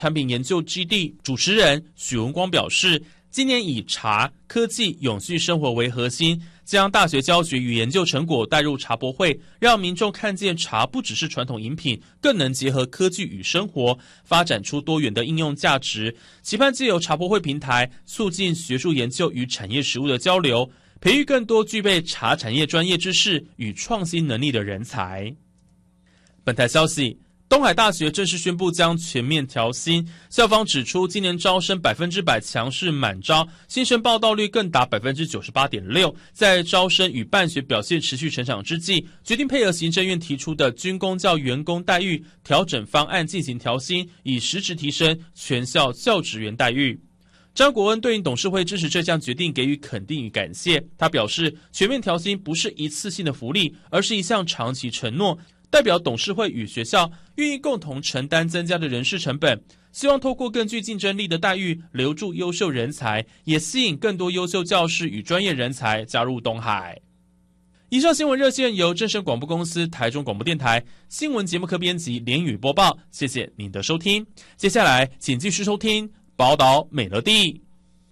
产品研究基地主持人许文光表示，今年以茶、科技、永续生活为核心，将大学教学与研究成果带入茶博会，让民众看见茶不只是传统饮品，更能结合科技与生活，发展出多元的应用价值。期盼藉由茶博会平台，促进学术研究与产业实务的交流，培育更多具备茶产业专业知识与创新能力的人才。本台消息，东海大学正式宣布将全面调薪，校方指出，今年招生100%强势满招，新生报到率更达98.6%。在招生与办学表现持续成长之际，决定配合行政院提出的军公教员工待遇调整方案进行调薪，以实质提升全校教职员待遇。张国恩对应董事会支持这项决定给予肯定与感谢。他表示，全面调薪不是一次性的福利，而是一项长期承诺，代表董事会与学校愿意共同承担增加的人事成本，希望透过更具竞争力的待遇留住优秀人才，也吸引更多优秀教师与专业人才加入东海。以上新闻热线由正声广播公司台中广播电台新闻节目科编辑连宇播报，谢谢您的收听。接下来请继续收听宝岛美乐蒂。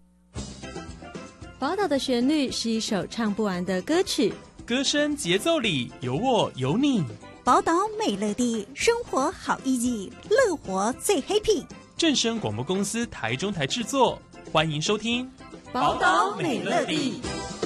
宝岛的旋律是一首唱不完的歌曲， 歌声节奏里有我有你。 宝岛美乐蒂，生活好easy，乐活最 happy。 正声广播公司台中台制作，欢迎收听宝岛美乐蒂。